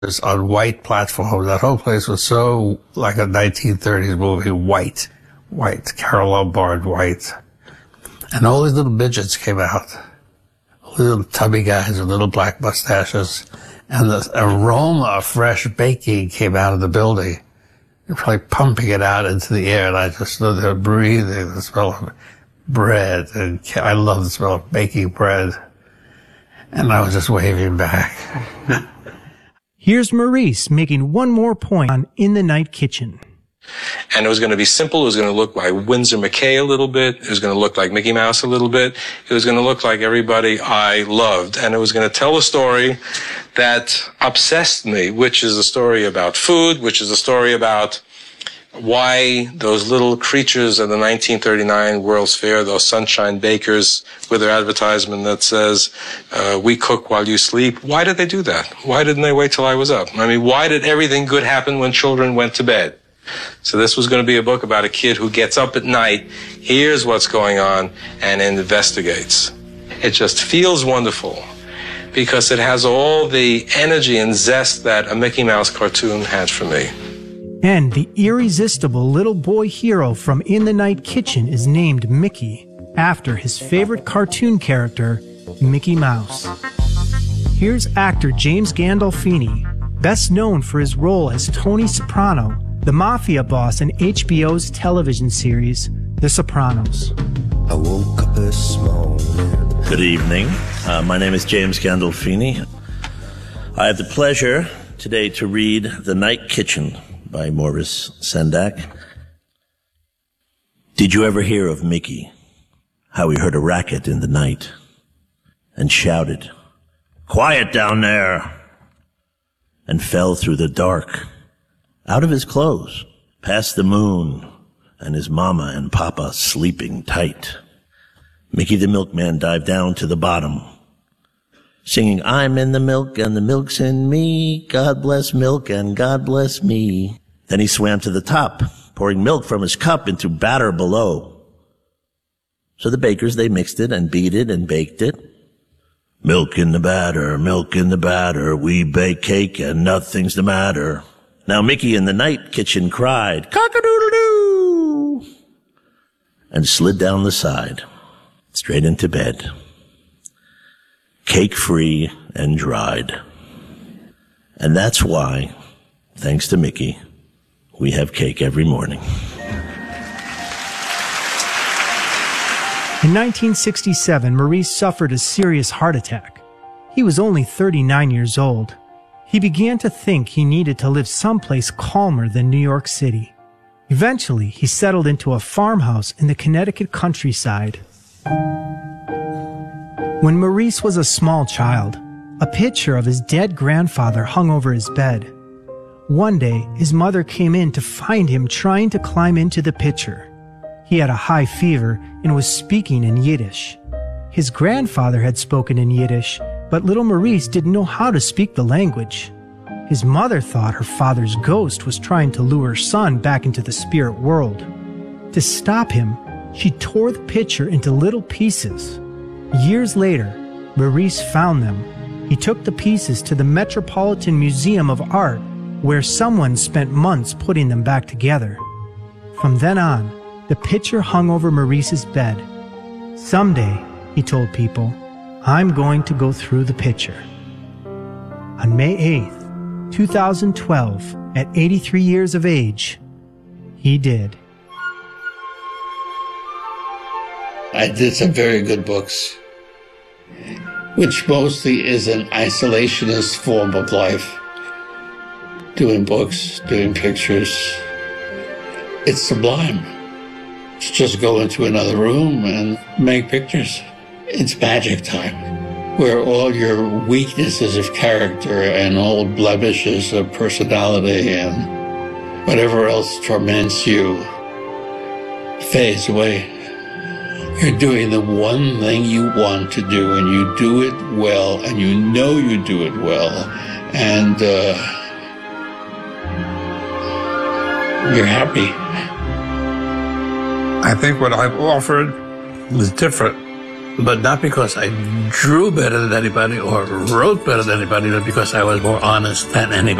on white platforms. That whole place was so like a 1930s movie, white, Carole Lombard white. And all these little midgets came out, little tubby guys with little black mustaches, and the aroma of fresh baking came out of the building. They're probably pumping it out into the air, and I just stood there breathing the smell of bread, and I love the smell of baking bread. And I was just waving back. Here's Maurice making one more point on In the Night Kitchen. And it was going to be simple. It was going to look like Winsor McKay a little bit. It was going to look like Mickey Mouse a little bit. It was going to look like everybody I loved. And it was going to tell a story that obsessed me, which is a story about food, which is a story about why those little creatures at the 1939 World's Fair, those Sunshine Bakers with their advertisement that says, we cook while you sleep. Why did they do that? Why didn't they wait till I was up? I mean, why did everything good happen when children went to bed? So this was going to be a book about a kid who gets up at night, hears what's going on, and investigates. It just feels wonderful because it has all the energy and zest that a Mickey Mouse cartoon had for me. And the irresistible little boy hero from In the Night Kitchen is named Mickey, after his favorite cartoon character, Mickey Mouse. Here's actor James Gandolfini, best known for his role as Tony Soprano, the mafia boss in HBO's television series, The Sopranos. I woke up this morning. Good evening. My name is James Gandolfini. I have the pleasure today to read The Night Kitchen by Maurice Sendak. Did you ever hear of Mickey? How he heard a racket in the night and shouted, "Quiet down there!" and fell through the dark, out of his clothes, past the moon and his mama and papa sleeping tight. Mickey the milkman dived down to the bottom, singing, "I'm in the milk and the milk's in me. God bless milk and God bless me." Then he swam to the top, pouring milk from his cup into batter below. So the bakers, they mixed it and beat it and baked it. Milk in the batter, we bake cake and nothing's the matter. Now Mickey in the night kitchen cried, "Cock-a-doodle-doo!" and slid down the side, straight into bed. Cake-free and dried. And that's why, thanks to Mickey, we have cake every morning. In 1967, Maurice suffered a serious heart attack. He was only 39 years old. He began to think he needed to live someplace calmer than New York City. Eventually, he settled into a farmhouse in the Connecticut countryside. When Maurice was a small child, a picture of his dead grandfather hung over his bed. One day, his mother came in to find him trying to climb into the picture. He had a high fever and was speaking in Yiddish. His grandfather had spoken in Yiddish, but little Maurice didn't know how to speak the language. His mother thought her father's ghost was trying to lure her son back into the spirit world. To stop him, she tore the picture into little pieces. Years later, Maurice found them. He took the pieces to the Metropolitan Museum of Art, where someone spent months putting them back together. From then on, the picture hung over Maurice's bed. Someday, he told people, I'm going to go through the picture. On May 8th, 2012, at 83 years of age, he did. I did some very good books, which mostly is an isolationist form of life. Doing books, doing pictures. It's sublime. It's just go into another room and make pictures. It's magic time, where all your weaknesses of character and old blemishes of personality and whatever else torments you fades away. You're doing the one thing you want to do, and you do it well, and you know you do it well, and you're happy. I think what I've offered is different but not because I drew better than anybody or wrote better than anybody, but because I was more honest than anybody.